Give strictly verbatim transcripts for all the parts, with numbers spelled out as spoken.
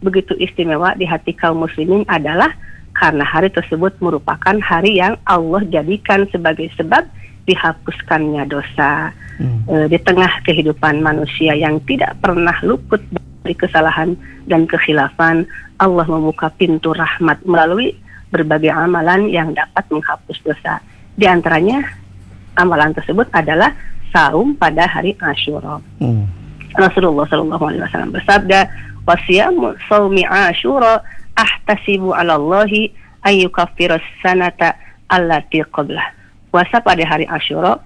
begitu istimewa di hati kaum muslimin adalah karena hari tersebut merupakan hari yang Allah jadikan sebagai sebab dihapuskannya dosa. Hmm. E, di tengah kehidupan manusia yang tidak pernah luput dari kesalahan dan kekhilafan, Allah membuka pintu rahmat melalui berbagai amalan yang dapat menghapus dosa. Di antaranya amalan tersebut adalah saum pada hari Asyura. Hmm. Rasulullah Shallallahu Alaihi Wasallam bersabda, "Wasiyamu saumi Asyura ahtasibu 'ala Allahi ayyukaffiras sanata allati qablah." Puasa pada hari Asyura,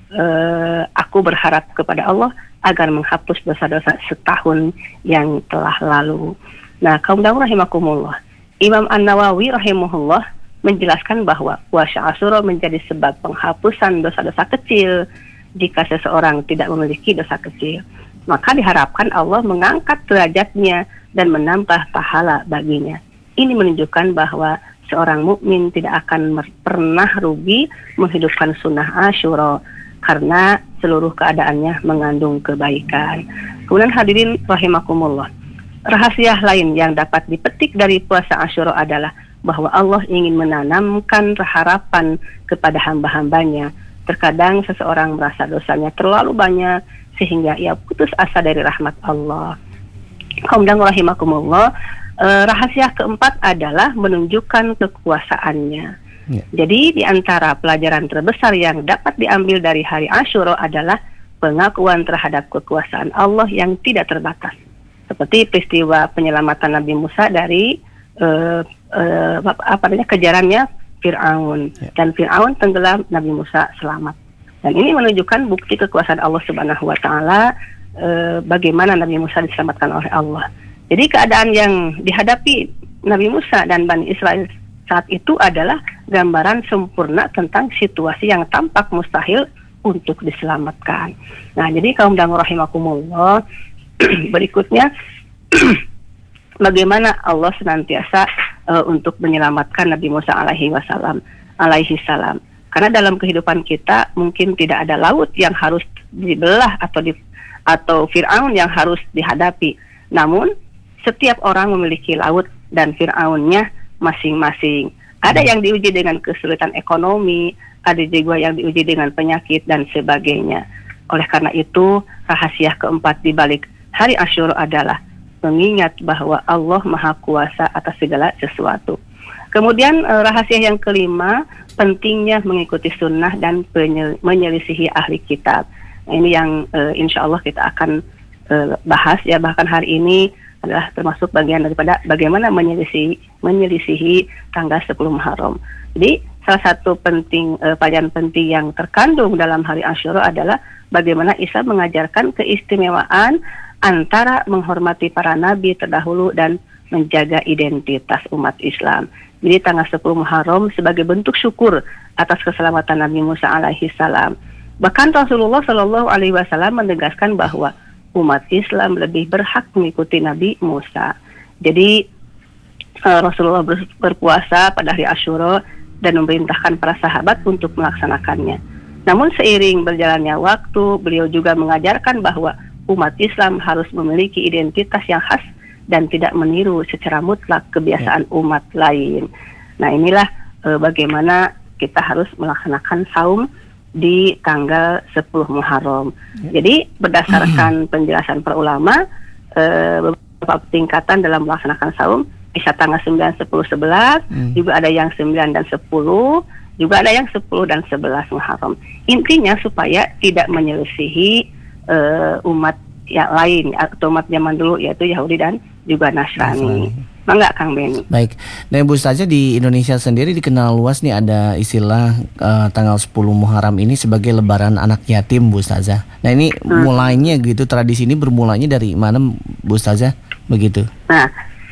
uh, aku berharap kepada Allah agar menghapus dosa-dosa setahun yang telah lalu. Nah, kaum dakwah rahimakumullah, Imam An-Nawawi rahimahullah menjelaskan bahwa puasa Asyura menjadi sebab penghapusan dosa-dosa kecil. Jika seseorang tidak memiliki dosa kecil, maka diharapkan Allah mengangkat derajatnya dan menambah pahala baginya. Ini menunjukkan bahwa seorang mukmin tidak akan pernah rugi menghidupkan sunnah Asyura karena seluruh keadaannya mengandung kebaikan. Kemudian hadirin rahimakumullah, rahasia lain yang dapat dipetik dari puasa Asyura adalah bahwa Allah ingin menanamkan harapan kepada hamba-hambanya. Terkadang seseorang merasa dosanya terlalu banyak sehingga ia putus asa dari rahmat Allah. Kaum dan rahimakumullah, eh, rahasia keempat adalah menunjukkan kekuasaannya. Ya. Jadi di antara pelajaran terbesar yang dapat diambil dari hari Asyura adalah pengakuan terhadap kekuasaan Allah yang tidak terbatas. Seperti peristiwa penyelamatan Nabi Musa dari eh, eh, apa namanya kejarannya Fir'aun, ya. Dan Fir'aun tenggelam, Nabi Musa selamat. Dan ini menunjukkan bukti kekuasaan Allah Subhanahu wa taala, e, bagaimana Nabi Musa diselamatkan oleh Allah. Jadi keadaan yang dihadapi Nabi Musa dan Bani Israel saat itu adalah gambaran sempurna tentang situasi yang tampak mustahil untuk diselamatkan. Nah, jadi kaum dan rahimakumullah, berikutnya bagaimana Allah senantiasa uh, untuk menyelamatkan Nabi Musa alaihi wasallam alaihi salam. Karena dalam kehidupan kita mungkin tidak ada laut yang harus dibelah atau di, atau Fir'aun yang harus dihadapi. Namun setiap orang memiliki laut dan Fir'aunnya masing-masing. Ada yang diuji dengan kesulitan ekonomi, ada juga yang diuji dengan penyakit dan sebagainya. Oleh karena itu, rahasia keempat di balik hari Asyura adalah mengingat bahwa Allah Maha Kuasa atas segala sesuatu. Kemudian eh, rahasia yang kelima, pentingnya mengikuti sunnah dan penyel- menyelisihi ahli kitab. Nah, ini yang eh, insya Allah kita akan eh, bahas ya, bahkan hari ini adalah termasuk bagian daripada bagaimana menyelisihi, menyelisihi tanggal sepuluh Muharram. Jadi salah satu penting eh, pelajaran penting yang terkandung dalam hari Asyura adalah bagaimana Islam mengajarkan keistimewaan antara menghormati para nabi terdahulu dan menjaga identitas umat Islam. Jadi tanggal sepuluh Muharram sebagai bentuk syukur atas keselamatan Nabi Musa alaihi salam. Bahkan Rasulullah Shallallahu alaihi wasallam menegaskan bahwa umat Islam lebih berhak mengikuti Nabi Musa. Jadi uh, Rasulullah ber- berpuasa pada hari Asyura dan memerintahkan para sahabat untuk melaksanakannya. Namun seiring berjalannya waktu, beliau juga mengajarkan bahwa umat Islam harus memiliki identitas yang khas dan tidak meniru secara mutlak kebiasaan umat lain. Nah, inilah e, bagaimana kita harus melaksanakan saum di tanggal sepuluh Muharram. Jadi berdasarkan penjelasan para ulama, e, beberapa tingkatan dalam melaksanakan saum, bisa tanggal sembilan, sepuluh, sebelas, hmm. juga ada yang sembilan dan sepuluh, juga ada yang sepuluh dan sebelas Muharram. Intinya supaya tidak menyelisihi e, umat yang lain atau umat zaman dulu, yaitu Yahudi dan juga Nasrani. Enggak, Kang Beni. Baik. Nah, Bu Ustazah, di Indonesia sendiri dikenal luas nih ada istilah uh, tanggal sepuluh Muharram ini sebagai lebaran anak yatim, Bu Ustazah. Nah, ini hmm. mulainya gitu, tradisi ini bermulanya dari mana, Bu Ustazah? Begitu. Nah,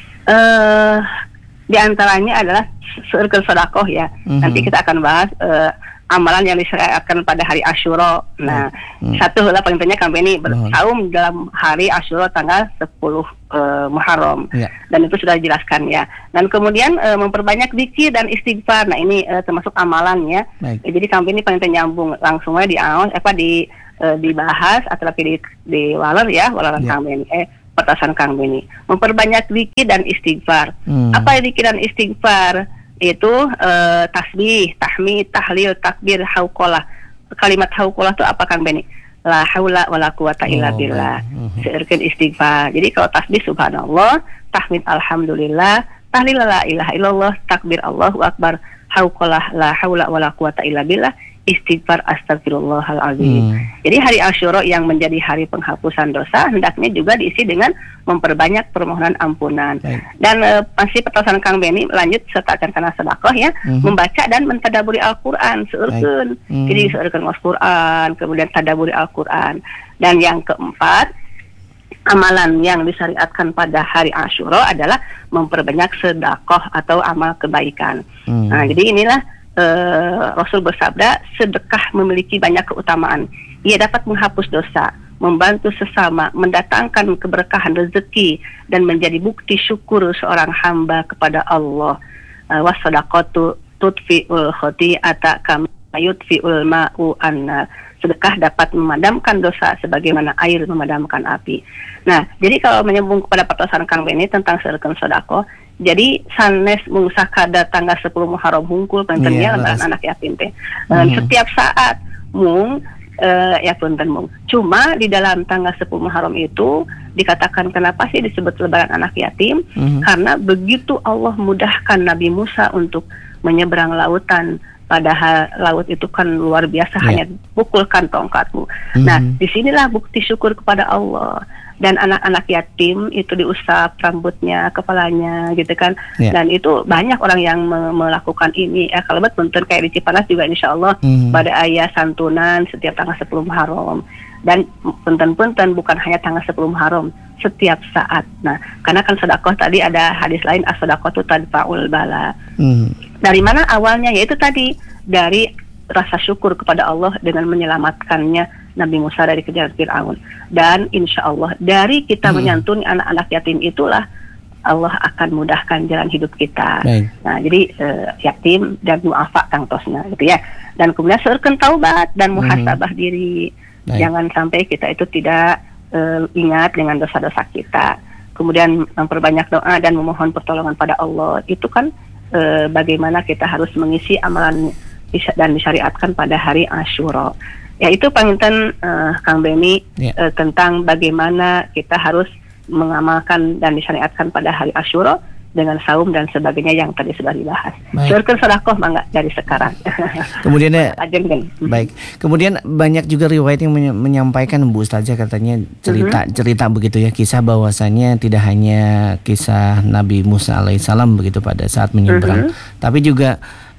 uh, di antaranya adalah circle sedekah ya. Mm-hmm. Nanti kita akan bahas uh, amalan yang disyariatkan pada hari Asyura. Nah, hmm. satu lah paling penting kami ini bersaum dalam hari Asyura tanggal sepuluh uh, Muharram. Ya. Dan itu sudah dijelaskan ya. Dan kemudian uh, memperbanyak zikir dan istighfar. Nah, ini uh, termasuk amalan ya. Baik. Jadi kami ini paling nyambung langsung aja di apa di uh, dibahas atau di di waler ya, waler ya. Kami ini eh petasan Kang Beni, memperbanyak zikir dan istighfar. Hmm. Apa zikir dan istighfar? Itu uh, tasbih, tahmid, tahlil, takbir, hauqalah. Kalimat hauqalah itu apa Kang Beni? La haula wala quwata illa oh, billah. uh-huh. Seurkeun istighfar. Jadi kalau tasbih subhanallah, tahmid alhamdulillah, tahlil la ilaha illallah, takbir Allahu akbar, hauqalah la haula wala quwata illa billah, istighfar astagfirullahaladzim. Hmm. Jadi hari Asyura yang menjadi hari penghapusan dosa hendaknya juga diisi dengan memperbanyak permohonan ampunan. Baik. Dan e, masih petasan Kang Beni lanjut sertakan karena sedekah ya, hmm. membaca dan mentadaburi Al-Qur'an seurkeun. Hmm. Jadi seurkeun maos Qur'an, kemudian tadaburi Al-Qur'an. Dan yang keempat, amalan yang disyariatkan pada hari Asyura adalah memperbanyak sedekah atau amal kebaikan. Hmm. Nah, jadi inilah Uh, Rasul bersabda, sedekah memiliki banyak keutamaan. Ia dapat menghapus dosa, membantu sesama, mendatangkan keberkahan rezeki, dan menjadi bukti syukur seorang hamba kepada Allah. Uh, Wasadaqatu tudfi'ul khati'ata kama yudfi'ul ma'u annar. Sedekah dapat memadamkan dosa sebagaimana air memadamkan api. Nah, jadi kalau menyambung kepada petasan Kang Beni tentang sedekah sedekah, jadi sanes mungsakada tanggal sepuluh Muharram hungkul pentennya lebaran anak yatim teh. Mm-hmm. Setiap saat mung uh, ya punten mung. Cuma di dalam tanggal sepuluh Muharram itu dikatakan kenapa sih disebut lebaran anak yatim? Mm-hmm. Karena begitu Allah mudahkan Nabi Musa untuk menyeberang lautan, padahal laut itu kan luar biasa, yeah. hanya pukulkan tongkatmu. Mm-hmm. Nah, disinilah bukti syukur kepada Allah. Dan anak-anak yatim itu diusap rambutnya, kepalanya gitu kan. Yeah. Dan itu banyak orang yang me- melakukan ini. Ya, kalau betul kayak di Cipanas juga insya Allah mm-hmm. pada ayah santunan setiap tanggal sepuluh Muharram. Dan punten-punten bukan hanya tanggal sepuluh Muharram, setiap saat. Nah, karena kan sedekah tadi ada hadis lain, as-sadaqatu tadfa'ul bala. Mm-hmm. Dari mana awalnya? Yaitu tadi dari rasa syukur kepada Allah dengan menyelamatkannya Nabi Musa dari kejaran Fir'aun. Dan insya Allah dari kita hmm. menyantuni anak-anak yatim itulah Allah akan mudahkan jalan hidup kita. Baik. Nah, jadi uh, yatim dan mu'afa kang tosna gitu ya. Dan kemudian seurkeun taubat dan muhasabah hmm. diri. Baik. Jangan sampai kita itu tidak uh, ingat dengan dosa-dosa kita. Kemudian memperbanyak doa dan memohon pertolongan pada Allah. Itu kan uh, bagaimana kita harus mengisi amalan dan disyariatkan pada hari Asyura. Yaitu panginten uh, Kang Beni yeah. uh, tentang bagaimana kita harus mengamalkan dan disyariatkan pada hari Asyura dengan saum dan sebagainya yang tadi sudah dibahas. Surken sedekah mangga dari sekarang. Kemudian kan. Baik. Kemudian banyak juga riwayat yang menyampaikan Bu Ustazah katanya cerita mm-hmm. cerita begitu ya, kisah bahwasanya tidak hanya kisah Nabi Musa alaihissalam begitu pada saat menyeberang, mm-hmm. tapi juga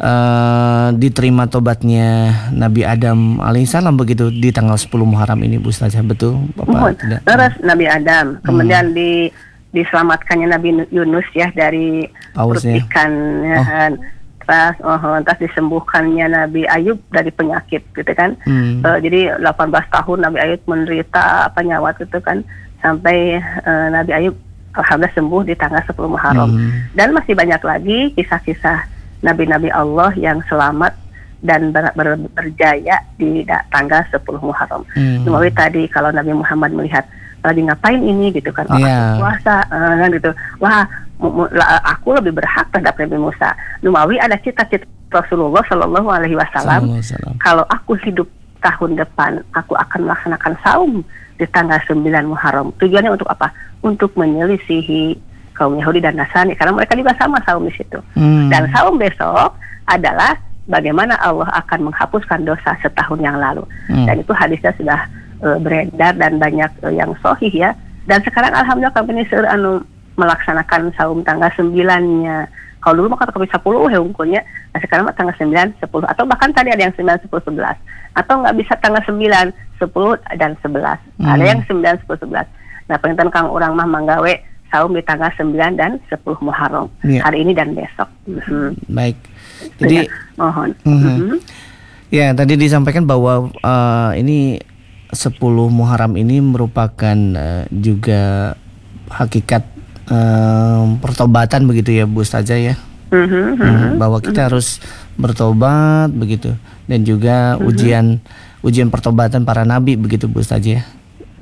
uh, diterima tobatnya Nabi Adam alaihissalam begitu di tanggal sepuluh Muharram ini Bu Ustazah, betul Bapak? Tidak. Terus Nabi Adam, kemudian hmm. di diselamatkannya Nabi Yunus ya dari perut ikan ya, oh. terus oh, terus disembuhkannya Nabi Ayub dari penyakit gitu kan. hmm. uh, jadi delapan belas tahun Nabi Ayub menderita penyawat gitu kan, sampai uh, Nabi Ayub alhamdulillah sembuh di tanggal sepuluh Muharram. hmm. Dan masih banyak lagi kisah-kisah Nabi-Nabi Allah yang selamat dan ber, ber, berjaya di da, tanggal sepuluh Muharram. hmm. Melalui tadi kalau Nabi Muhammad melihat lagi ngapain ini gitu kan, oh, yeah. puasa uh, kan gitu, wah mu, mu, la, aku lebih berhak terhadap Nabi Musa. Numawi ada cita-cita Rasulullah Shallallahu Alaihi Wasallam, kalau aku hidup tahun depan aku akan melaksanakan saum di tanggal sembilan Muharram. Tujuannya untuk apa? Untuk menyelisihi kaum Yahudi dan Nasrani, karena mereka juga sama saum di situ. hmm. Dan saum besok adalah bagaimana Allah akan menghapuskan dosa setahun yang lalu. hmm. Dan itu hadisnya sudah Uh, beredar dan banyak uh, yang sahih ya. Dan sekarang alhamdulillah kami seur anu melaksanakan saum tanggal sembilan-nya. Kalau dulu mah kata kami sepuluh ya unggulnya. Nah sekarang mah tanggal sembilan, sepuluh atau bahkan tadi ada yang sembilan, sepuluh, sebelas. Atau enggak bisa tanggal sembilan, sepuluh dan sebelas. Hmm. Ada yang sembilan, sepuluh, sebelas. Nah penginten kang urang mah manggawe saum di tanggal sembilan dan sepuluh Muharram. Yeah. Hari ini dan besok. Mm-hmm. Baik. Jadi ya, mohon. Mm-hmm. Mm-hmm. Ya, tadi disampaikan bahwa uh, ini sepuluh Muharram ini merupakan uh, juga hakikat uh, pertobatan begitu ya Bu Ustazah ya. Mm-hmm, hmm, bahwa kita mm-hmm. harus bertobat begitu, dan juga mm-hmm. ujian ujian pertobatan para nabi begitu Bu Ustazah ya.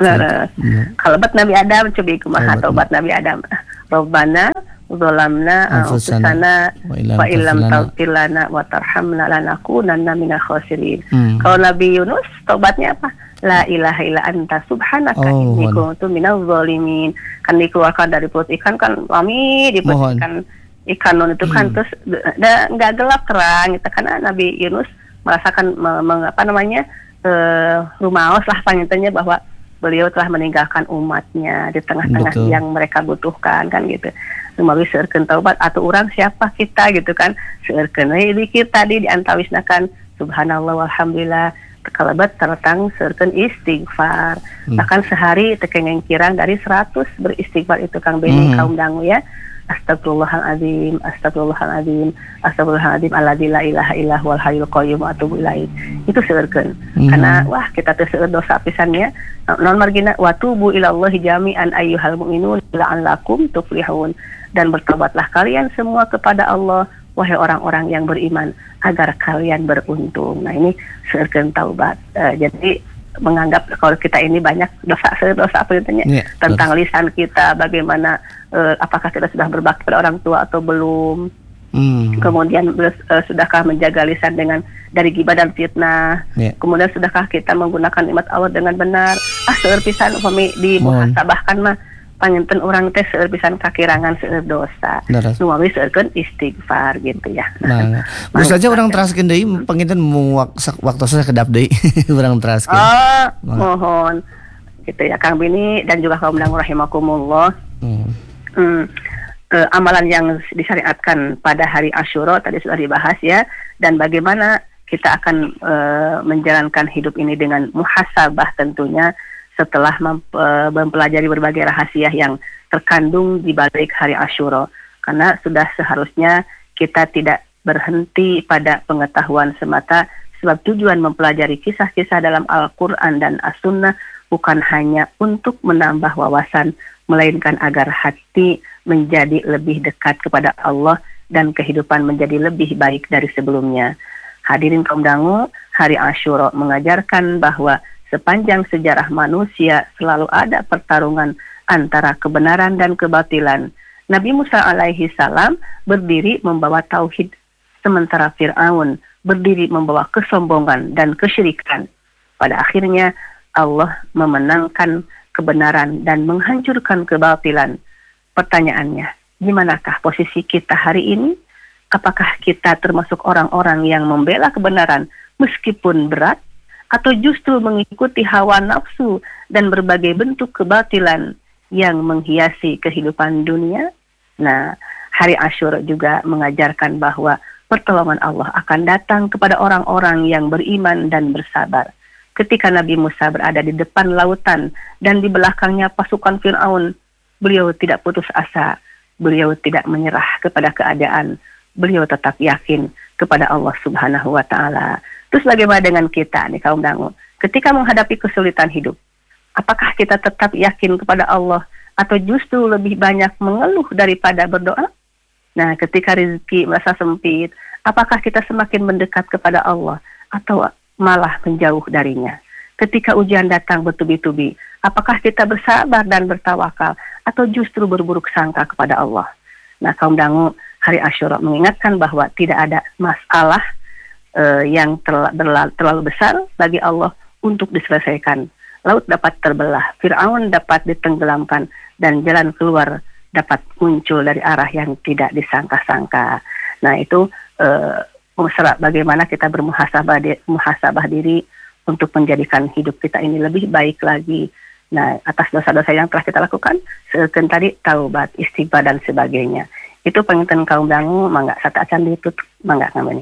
Nah, kalau bat Nabi Adam coba kumaha taubat Nabi Adam. Rabbana zalamna anfusana wa illam taghfir lana wa tarhamna lanakunanna minal khasirin. Hmm. Kalau Nabi Yunus taubatnya apa? La ilaha illa anta subhanaka oh, inni kuntu minaz zalimin. Kan dikeluarkan dari perut ikan kan mami di perut ikan ikan non itu kan hmm. terus enggak gelap terang gitu karena Nabi Yunus merasakan me, me, apa namanya uh, rumaos lah pangintennya bahwa beliau telah meninggalkan umatnya di tengah-tengah Betul. Yang mereka butuhkan kan gitu. Lumawi seurkeun taubat atau orang siapa kita gitu kan seurkeun we kita tadi diantawisnakan subhanallah walhamdulillah kalabat tertang seurkeun istighfar. Hmm. Bahkan sehari tekengeng kirang dari seratus beristighfar itu Kang Beni hmm. kaum dangu ya. Astagfirullahaladzim, astagfirullahaladzim, astagfirullahaladzim, alladzi la ilaha illa huwal hayyul qayyum wa atubu ilaih. Itu seurkeun. Hmm. Karena wah kita teh seueur dosa pisannya. Non margina wa tubu ilallahi jami'an ayyuhal mu'minun la'allakum tuflihun. Dan bertobatlah kalian semua kepada Allah wahai orang-orang yang beriman agar kalian beruntung. Nah ini seurkeun taubat. Uh, jadi menganggap kalau kita ini banyak dosa dosa apa namanya yeah, tentang betul. Lisan kita bagaimana uh, apakah kita sudah berbakti pada orang tua atau belum hmm. kemudian uh, sudahkah menjaga lisan dengan dari ghibah dan fitnah yeah. kemudian sudahkah kita menggunakan nikmat Allah dengan benar ah seueur pisan upami di muhasabahkan mah panginten orang teh seueur pisan kakirangan seueur dosa nu mawi seueurkeun istighfar gitu ya. Nah, terus saja orang teraskeun deui panginten mu waktu saya kedap deui urang teraskeun. Oh, mohon. Gitu ya Kang Bini dan juga kaum dangu rahimakumullah. Hmm. Hmm. Uh, amalan yang disyariatkan pada hari Asyura tadi sudah dibahas ya dan bagaimana kita akan uh, menjalankan hidup ini dengan muhasabah tentunya setelah mem- mempelajari berbagai rahasia yang terkandung di balik hari Asyura. Karena sudah seharusnya kita tidak berhenti pada pengetahuan semata, sebab tujuan mempelajari kisah-kisah dalam Al-Quran dan As-Sunnah bukan hanya untuk menambah wawasan, melainkan agar hati menjadi lebih dekat kepada Allah dan kehidupan menjadi lebih baik dari sebelumnya. Hadirin kaum dangu, hari Asyura mengajarkan bahwa sepanjang sejarah manusia selalu ada pertarungan antara kebenaran dan kebatilan. Nabi Musa alaihi salam berdiri membawa tauhid, sementara Fir'aun berdiri membawa kesombongan dan kesyirikan. Pada akhirnya Allah memenangkan kebenaran dan menghancurkan kebatilan. Pertanyaannya, dimanakah posisi kita hari ini? Apakah kita termasuk orang-orang yang membela kebenaran meskipun berat? Atau justru mengikuti hawa nafsu dan berbagai bentuk kebatilan yang menghiasi kehidupan dunia? Nah, hari Asyura juga mengajarkan bahwa pertolongan Allah akan datang kepada orang-orang yang beriman dan bersabar. Ketika Nabi Musa berada di depan lautan dan di belakangnya pasukan Fir'aun, beliau tidak putus asa, beliau tidak menyerah kepada keadaan, beliau tetap yakin kepada Allah Subhanahu wa Ta'ala. Terus bagaimana dengan kita nih kaum dangu? Ketika menghadapi kesulitan hidup, apakah kita tetap yakin kepada Allah atau justru lebih banyak mengeluh daripada berdoa? Nah, ketika rezeki merasa sempit, apakah kita semakin mendekat kepada Allah atau malah menjauh darinya? Ketika ujian datang bertubi-tubi, apakah kita bersabar dan bertawakal atau justru berburuk sangka kepada Allah? Nah, kaum dangu, hari Asyura mengingatkan bahwa tidak ada masalah Uh, yang terla- berla- terlalu besar bagi Allah untuk diselesaikan. Laut dapat terbelah, Fir'aun dapat ditenggelamkan, dan jalan keluar dapat muncul dari arah yang tidak disangka-sangka. Nah itu uh, bagaimana kita bermuhasabah di- muhasabah diri untuk menjadikan hidup kita ini lebih baik lagi. Nah atas dosa-dosa yang telah kita lakukan, seperti tadi taubat, istighfar dan sebagainya. Itu penginten kaum dangu, mangga satu acan ditutup, mangga namanya.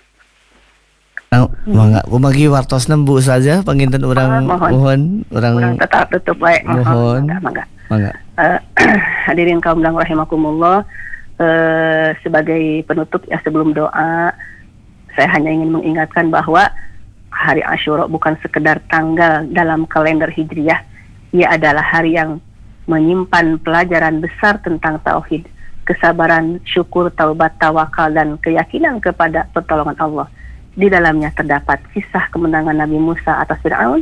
Oh, mangga kumagi wartosna Bu saja panginten urang oh, mohon. mohon urang urang tetap tutup baik mohon mangga mangga. Mangga. Uh, hadirin kaum dangu rahimakumullah, uh, sebagai penutup ya sebelum doa saya hanya ingin mengingatkan bahwa hari Asyura bukan sekedar tanggal dalam kalender Hijriah, ia adalah hari yang menyimpan pelajaran besar tentang tauhid, kesabaran, syukur, taubat, tawakal dan keyakinan kepada pertolongan Allah. Di dalamnya terdapat kisah kemenangan Nabi Musa atas Fir'aun,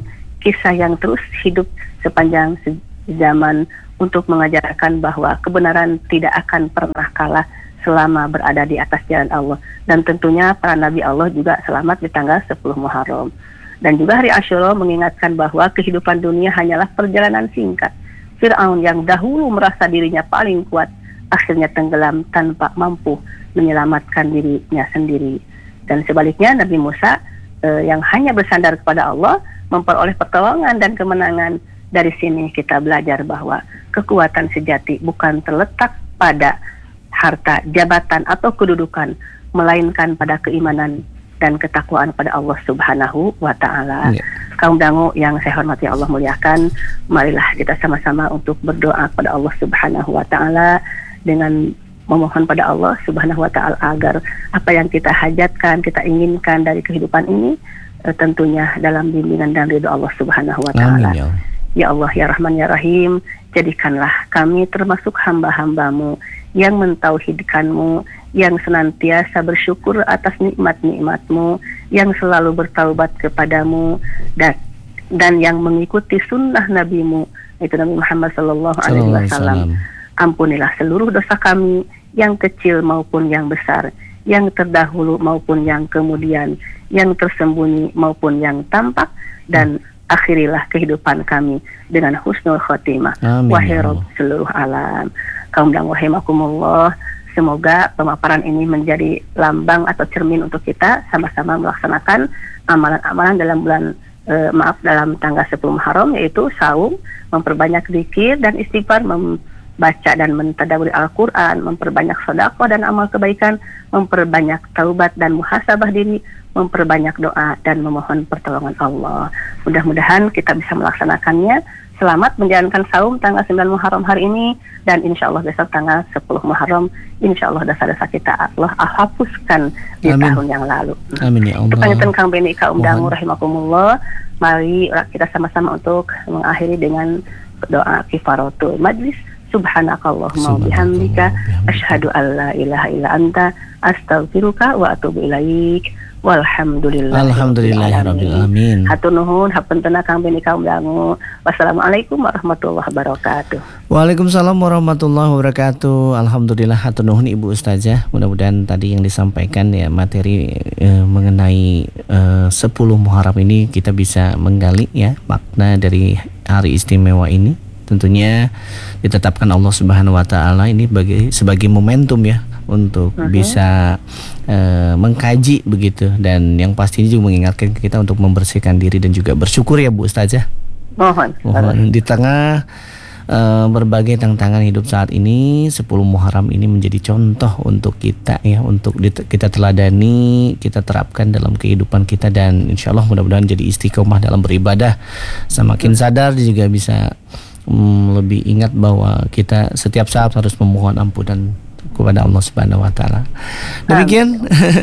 kisah yang terus hidup sepanjang zaman untuk mengajarkan bahwa kebenaran tidak akan pernah kalah selama berada di atas jalan Allah. Dan tentunya para nabi Allah juga selamat di tanggal sepuluh Muharram. Dan juga hari Asyura mengingatkan bahwa kehidupan dunia hanyalah perjalanan singkat. Fir'aun yang dahulu merasa dirinya paling kuat, akhirnya tenggelam tanpa mampu menyelamatkan dirinya sendiri. Dan sebaliknya Nabi Musa eh, yang hanya bersandar kepada Allah memperoleh pertolongan dan kemenangan. Dari sini kita belajar bahwa kekuatan sejati bukan terletak pada harta, jabatan, atau kedudukan, melainkan pada keimanan dan ketakwaan pada Allah Subhanahu wa Ta'ala. Yeah. Kaum dangu yang saya hormati Allah muliakan, marilah kita sama-sama untuk berdoa kepada Allah Subhanahu wa Ta'ala dengan memohon pada Allah Subhanahu wa Ta'ala agar apa yang kita hajatkan, kita inginkan dari kehidupan ini eh, tentunya dalam bimbingan dan ridho Allah Subhanahu wa Ta'ala. Amin, ya. Ya Allah, ya Rahman, ya Rahim, jadikanlah kami termasuk hamba-hambamu yang mentauhidkanmu, yang senantiasa bersyukur atas nikmat-nikmatmu, yang selalu bertaubat kepadamu, dan, dan yang mengikuti sunnah nabimu, itu Nabi Muhammad sallallahu alaihi wasallam. Ampunilah seluruh dosa kami, yang kecil maupun yang besar, yang terdahulu maupun yang kemudian, yang tersembunyi maupun yang tampak, dan akhirilah kehidupan kami dengan husnul khotimah. Wahai Rabb seluruh alam. Kaum dan wahimakumullah, semoga pemaparan ini menjadi lambang atau cermin untuk kita sama-sama melaksanakan amalan-amalan dalam bulan eh, maaf dalam tanggal sepuluh Muharram, yaitu saum, memperbanyak zikir dan istighfar, membaca dan mentadabburi Al-Quran, memperbanyak sedekah dan amal kebaikan, memperbanyak taubat dan muhasabah diri, memperbanyak doa dan memohon pertolongan Allah. Mudah-mudahan kita bisa melaksanakannya. Selamat menjalankan saum tanggal sembilan Muharram hari ini, dan insya Allah besok tanggal sepuluh Muharram, insya Allah dosa-dosa kita Allah hapuskan di Amin. Tahun yang lalu. Amin ya Allah. Kepanjatan Kang Beni kaum dangu rahimakumullah. Mari kita sama-sama untuk mengakhiri dengan doa kifaratul majlis. Subhanakallahumma bihamdika asyhadu an la ilaha illa anta astaghfiruka wa atubu ilaik. Walhamdulillah. Alhamdulillahirabbil alamin. Hatur nuhun hapuntenna Kang Beni kaum dangu. Wassalamualaikum warahmatullahi wabarakatuh. Waalaikumsalam warahmatullahi wabarakatuh. Alhamdulillah, hatur nuhun Ibu Ustazah. Mudah-mudahan tadi yang disampaikan ya materi eh, mengenai eh, sepuluh Muharram ini kita bisa menggali ya makna dari hari istimewa ini. Tentunya ditetapkan Allah Subhanahu wa Ta'ala ini bagi, sebagai momentum ya untuk uh-huh. bisa uh, mengkaji begitu, dan yang pastinya juga mengingatkan kita untuk membersihkan diri dan juga bersyukur ya Bu Ustazah. Mohon. Mohon di tengah uh, berbagai tantangan hidup saat ini, sepuluh Muharram ini menjadi contoh untuk kita ya, untuk dit- kita teladani, kita terapkan dalam kehidupan kita, dan insya Allah mudah-mudahan jadi istiqomah dalam beribadah, semakin sadar juga bisa Hmm, lebih ingat bahwa kita setiap saat harus memohon ampunan kepada Allah Subhanahu wa Ta'ala. Demikian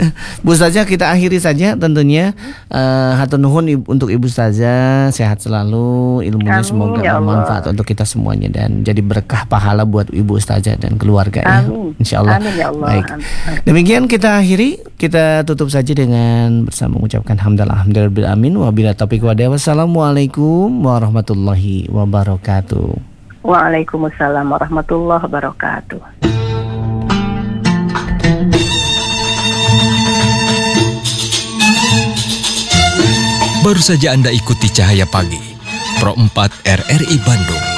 Bu Ustazah, kita akhiri saja tentunya. uh, Hatur nuhun untuk Ibu Ustazah, sehat selalu, ilmunya Amin, semoga ya bermanfaat untuk kita semuanya dan jadi berkah pahala buat Ibu Ustazah dan keluarga ya. Insyaallah. Amin ya Allah. Baik. Demikian kita akhiri, kita tutup saja dengan bersama mengucapkan hamdalah hamdalillah amin wa bila taufiq wa hidayah. Wassalamualaikum warahmatullahi wabarakatuh. Waalaikumsalam warahmatullahi wabarakatuh. Baru saja Anda ikuti Cahaya Pagi Pro empat R R I Bandung